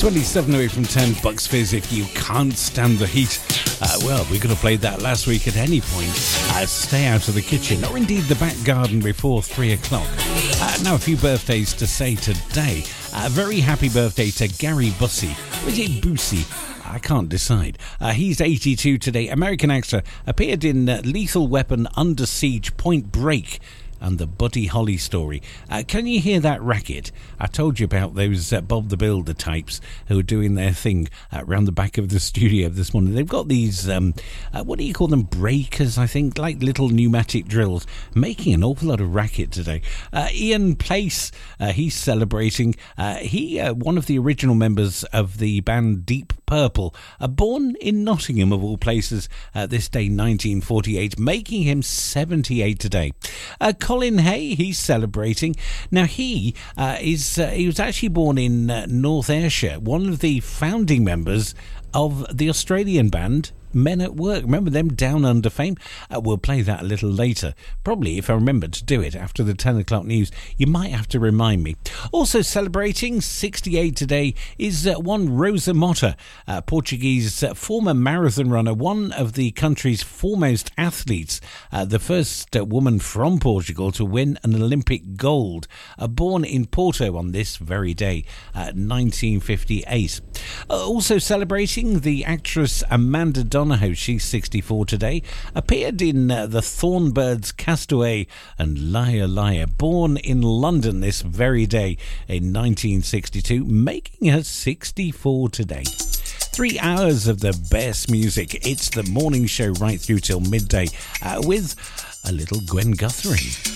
27 away from 10, Bucks Fizz, If You Can't Stand the Heat. Well, we could have played that last week at any point. Stay out of the kitchen, or indeed the back garden before 3 o'clock. Now, a few birthdays to say today. Very happy birthday to Gary Busey. Or is it Busey? I can't decide. He's 82 today. American actor, appeared in Lethal Weapon, Under Siege, Point Break, and the Buddy Holly story. Can you hear that racket? I told you about those Bob the Builder types who are doing their thing around the back of the studio this morning. They've got these, what do you call them, breakers, I think, like little pneumatic drills, making an awful lot of racket today. Ian Place, he's celebrating. He, one of the original members of the band Deep Purple, born in Nottingham, of all places, this day 1948, making him 78 today. Colin Hay, he's celebrating. Now, he was actually born in North Ayrshire, one of the founding members of the Australian band Men at Work. Remember them, Down Under fame? We'll play that a little later. Probably, if I remember to do it after the 10 o'clock news. You might have to remind me. Also celebrating 68 today is one Rosa Mota, Portuguese former marathon runner, one of the country's foremost athletes, the first woman from Portugal to win an Olympic gold, born in Porto on this very day, 1958. Also celebrating the actress Amanda Donohoe, she's 64 today, appeared in The Thornbirds, Castaway and Liar Liar, born in London this very day in 1962, making her 64 today. 3 hours of the best music. It's the morning show right through till midday with a little Gwen Guthrie.